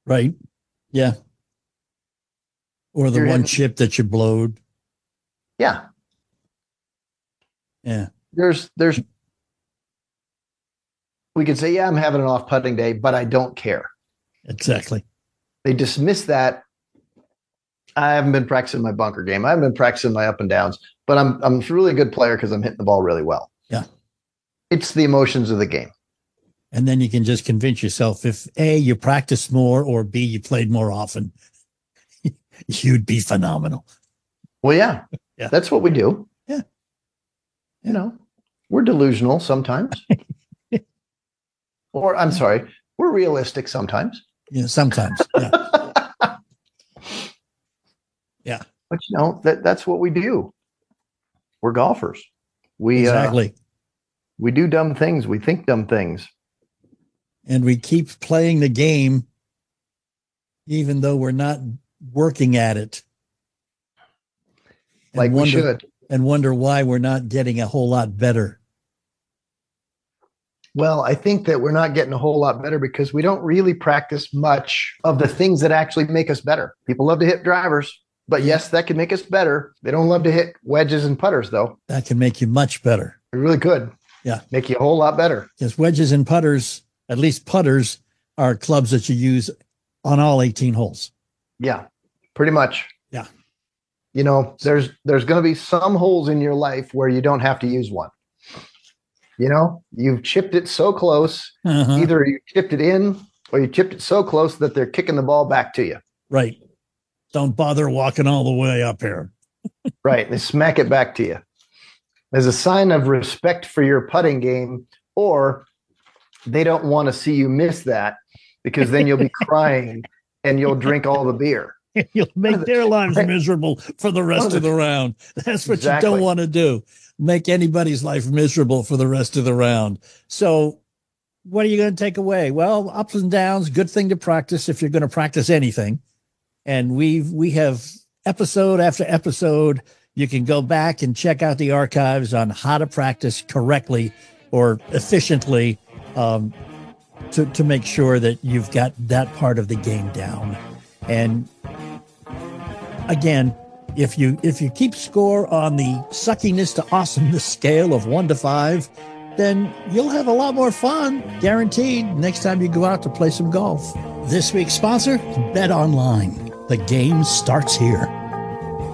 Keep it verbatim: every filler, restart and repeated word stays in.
Right. Yeah. Or the You're one hitting, chip that you blowed. yeah. Yeah. There's there's we could say, yeah, I'm having an off putting day, but I don't care. Exactly. They dismiss that. I haven't been practicing my bunker game. I haven't been practicing my up and downs, but I'm I'm a really good player because I'm hitting the ball really well. Yeah. It's the emotions of the game. And then you can just convince yourself if A, you practice more, or B, you played more often, you'd be phenomenal. Well, yeah, Yeah. That's what we do. Yeah. You know, we're delusional sometimes. Or I'm sorry, we're realistic sometimes. Yeah, sometimes. Yeah. Yeah. But you know, that that's what we do. We're golfers. We Exactly. uh, we do dumb things. We think dumb things. And we keep playing the game even though we're not working at it. And like wonder, we should. And wonder why we're not getting a whole lot better. Well, I think that we're not getting a whole lot better because we don't really practice much of the things that actually make us better. People love to hit drivers, but yes, that can make us better. They don't love to hit wedges and putters, though. That can make you much better. It really could. Yeah. Make you a whole lot better. Because wedges and putters, at least putters, are clubs that you use on all eighteen holes. Yeah, pretty much. Yeah. You know, there's there's going to be some holes in your life where you don't have to use one. You know, you've chipped it so close. Uh-huh. Either you chipped it in or you chipped it so close that they're kicking the ball back to you. Right. Don't bother walking all the way up here. Right. They smack it back to you as a sign of respect for your putting game, or they don't want to see you miss that because then you'll be crying and you'll drink all the beer. You'll make their lives miserable for the rest of the round. That's what exactly. You don't want to do. Make anybody's life miserable for the rest of the round. So what are you going to take away? Well, ups and downs, good thing to practice if you're going to practice anything. And we've, we have episode after episode. You can go back and check out the archives on how to practice correctly or efficiently um, to, to make sure that you've got that part of the game down. And again, if you if you keep score on the suckiness to awesomeness scale of one to five, then you'll have a lot more fun, guaranteed, next time you go out to play some golf. This week's sponsor, Bet Online. The game starts here.